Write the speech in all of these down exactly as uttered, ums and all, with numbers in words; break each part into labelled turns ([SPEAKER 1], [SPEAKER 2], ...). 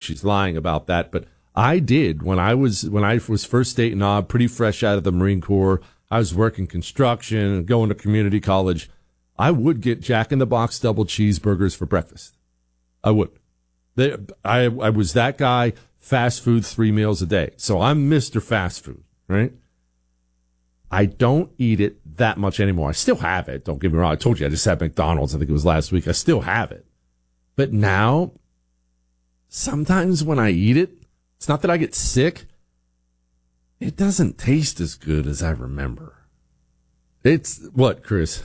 [SPEAKER 1] she's lying about that, but I did when I was when I was first dating Ob, pretty fresh out of the Marine Corps. I was working construction, going to community college. I would get Jack in the Box double cheeseburgers for breakfast. I would. They, I I was that guy. Fast food three meals a day. So I'm Mister Fast Food, right? I don't eat it that much anymore. I still have it. Don't get me wrong. I told you I just had McDonald's. I think it was last week. I still have it. But now, sometimes when I eat it, it's not that I get sick. It doesn't taste as good as I remember. It's what, Chris?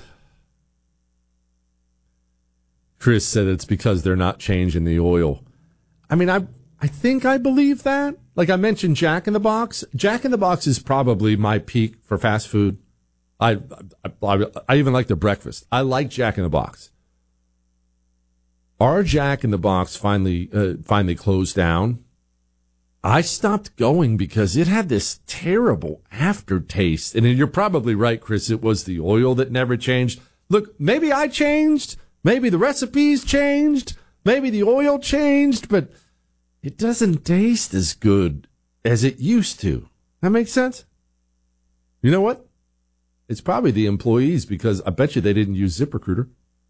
[SPEAKER 1] Chris said it's because they're not changing the oil. I mean, I I think I believe that. Like I mentioned Jack in the Box. Jack in the Box is probably my peak for fast food. I I, I, I even like their breakfast. I like Jack in the Box. Our Jack in the Box finally uh, finally closed down. I stopped going because it had this terrible aftertaste. And you're probably right, Chris. It was the oil that never changed. Look, maybe I changed. Maybe the recipes changed. Maybe the oil changed. But it doesn't taste as good as it used to. That makes sense? You know what? It's probably the employees because I bet you they didn't use ZipRecruiter.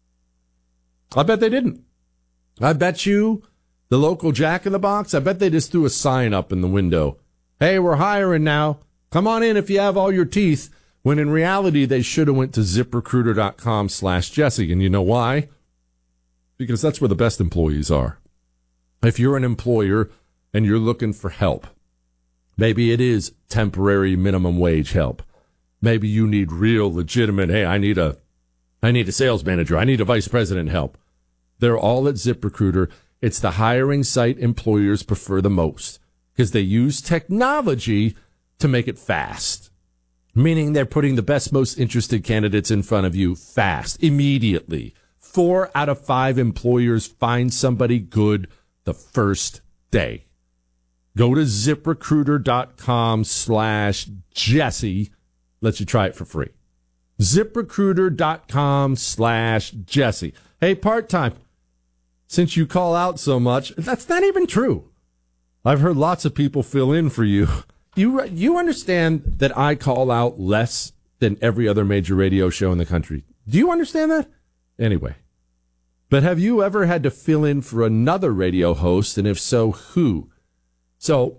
[SPEAKER 1] I bet they didn't. I bet you the local Jack in the Box, I bet they just threw a sign up in the window. Hey, we're hiring now. Come on in if you have all your teeth. When in reality, they should have went to ZipRecruiter.com slash Jesse. And you know why? Because that's where the best employees are. If you're an employer and you're looking for help, maybe it is temporary minimum wage help. Maybe you need real legitimate, hey, I need a I need a sales manager. I need a vice president help. They're all at ZipRecruiter. It's the hiring site employers prefer the most because they use technology to make it fast, meaning they're putting the best, most interested candidates in front of you fast, immediately. Four out of five employers find somebody good the first day. Go to ZipRecruiter.com slash Jesse. Let you try it for free. ZipRecruiter.com slash Jesse. Hey, part-time, since you call out so much, that's not even true. I've heard lots of people fill in for you. You, you understand that I call out less than every other major radio show in the country. Do you understand that? Anyway. But have you ever had to fill in for another radio host, and if so, who? So,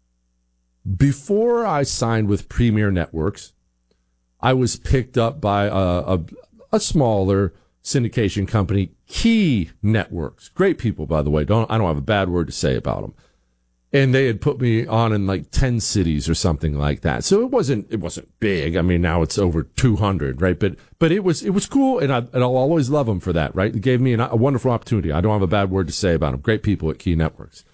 [SPEAKER 1] before I signed with Premier Networks, I was picked up by a, a, a smaller syndication company, Key Networks. Great people, by the way. Don't I don't have a bad word to say about them. And they had put me on in like ten cities or something like that. So it wasn't it wasn't big. I mean, now it's over two hundred, right? But but it was it was cool, and, I, and I'll always love them for that, right? It gave me an, a wonderful opportunity. I don't have a bad word to say about them. Great people at Key Networks.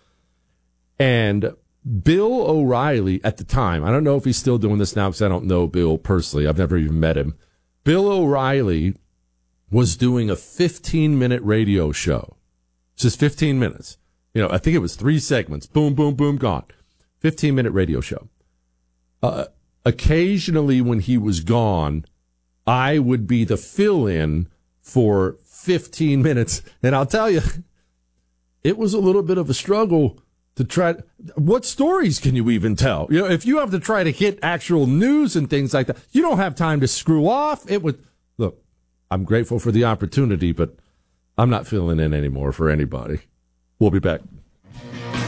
[SPEAKER 1] And Bill O'Reilly at the time, I don't know if he's still doing this now because I don't know Bill personally. I've never even met him. Bill O'Reilly was doing a fifteen-minute radio show. It's just fifteen minutes. You know, I think it was three segments. Boom, boom, boom, gone. fifteen-minute radio show. Uh, occasionally when he was gone, I would be the fill-in for fifteen minutes. And I'll tell you, it was a little bit of a struggle to try. What stories can you even tell? You know, if you have to try to hit actual news and things like that, you don't have time to screw off. It would, look, I'm grateful for the opportunity, but I'm not filling in anymore for anybody. We'll be back.